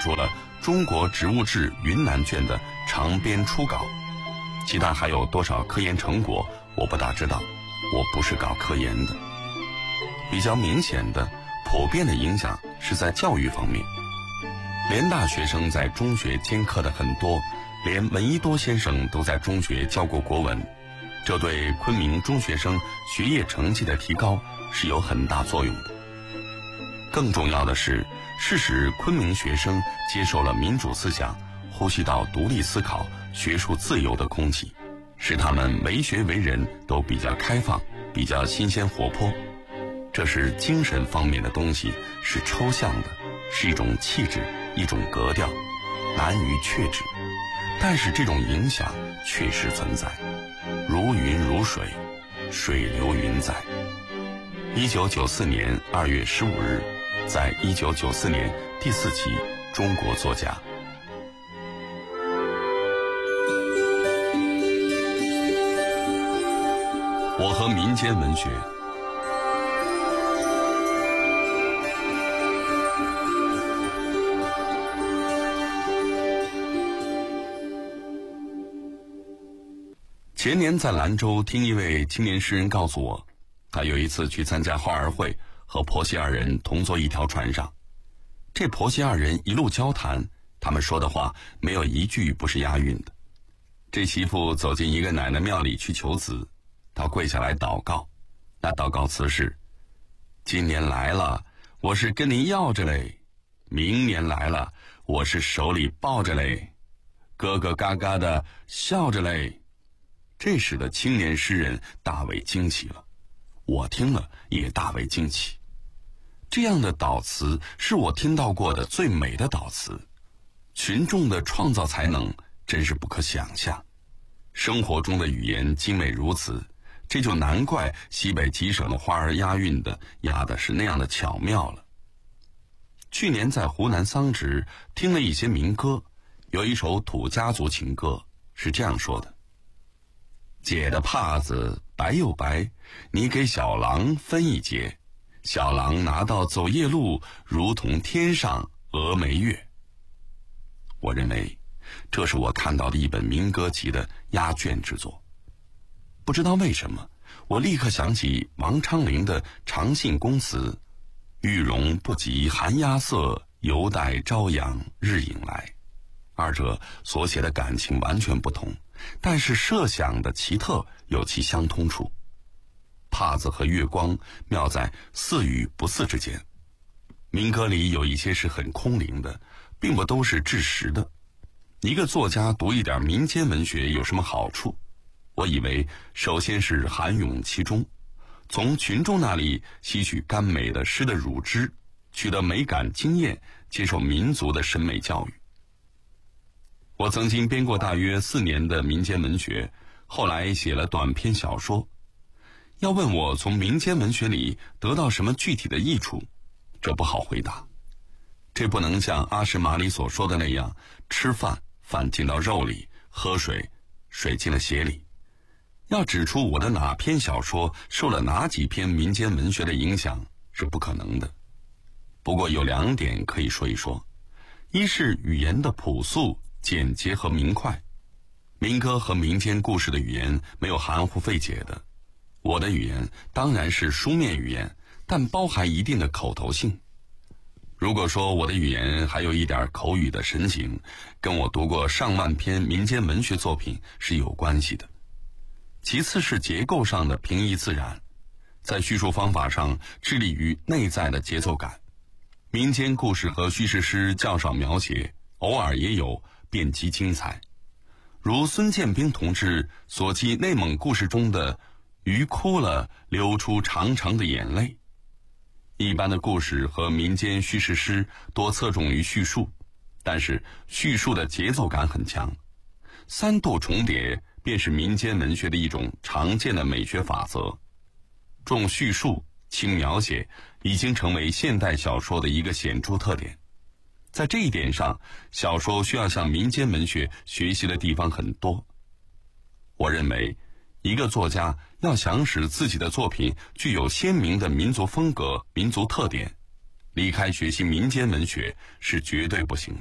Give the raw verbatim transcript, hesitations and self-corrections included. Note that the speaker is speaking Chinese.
出了《中国植物志》云南卷的长编初稿，其他还有多少科研成果我不大知道，我不是搞科研的。比较明显的普遍的影响是在教育方面，联大学生在中学兼课的很多，连闻一多先生都在中学教过国文，这对昆明中学生学业成绩的提高是有很大作用的。更重要的是，是使昆明学生接受了民主思想，呼吸到独立思考、学术自由的空气，使他们为学为人都比较开放，比较新鲜活泼。这是精神方面的东西，是抽象的，是一种气质，一种格调，难于确知。但是这种影响确实存在，如云如水，水流云在。一九九四年二月十五日，在一九九四年第四期《中国作家》。我和民间文学。前年在兰州听一位青年诗人告诉我，他有一次去参加花儿会，和婆媳二人同坐一条船上。这婆媳二人一路交谈，他们说的话没有一句不是押韵的。这媳妇走进一个奶奶庙里去求子，她跪下来祷告，那祷告词是：今年来了，我是跟您要着嘞；明年来了，我是手里抱着嘞，咯咯嘎嘎的笑着嘞。这使得青年诗人大为惊奇了，我听了也大为惊奇。这样的祷词是我听到过的最美的祷词，群众的创造才能真是不可想象。生活中的语言精美如此，这就难怪西北几省的花儿押韵的押的是那样的巧妙了。去年在湖南桑植听了一些民歌，有一首土家族情歌是这样说的：姐的帕子白又白，你给小郎分一截，小郎拿到走夜路，如同天上峨眉月。我认为这是我看到的一本民歌集的压卷之作。不知道为什么，我立刻想起王昌龄的《长信宫词》：玉容不及寒鸦色，犹待朝阳日影来。二者所写的感情完全不同，但是设想的奇特有其相通处。帕子和月光妙在似与不似之间。民歌里有一些是很空灵的，并不都是制实的。一个作家读一点民间文学有什么好处？我以为首先是涵咏其中，从群众那里吸取甘美的诗的乳汁，取得美感经验，接受民族的审美教育。我曾经编过大约四年的民间文学，后来写了短篇小说。要问我从民间文学里得到什么具体的益处，这不好回答。这不能像阿什玛里所说的那样，吃饭饭进到肉里，喝水水进了血里。要指出我的哪篇小说受了哪几篇民间文学的影响是不可能的。不过有两点可以说一说，一是语言的朴素、简洁和明快。民歌和民间故事的语言没有含糊费解的，我的语言当然是书面语言，但包含一定的口头性。如果说我的语言还有一点口语的神情，跟我读过上万篇民间文学作品是有关系的。其次是结构上的平易自然，在叙述方法上致力于内在的节奏感。民间故事和叙事诗较少描写，偶尔也有，便极精彩。如孙建兵同志所记内蒙故事中的鱼哭了，流出长长的眼泪。一般的故事和民间叙事诗多侧重于叙述，但是叙述的节奏感很强。三度重叠便是民间文学的一种常见的美学法则。重叙述轻描写已经成为现代小说的一个显著特点。在这一点上，小说需要向民间文学学习的地方很多。我认为一个作家要想使自己的作品具有鲜明的民族风格、民族特点，离开学习民间文学是绝对不行的。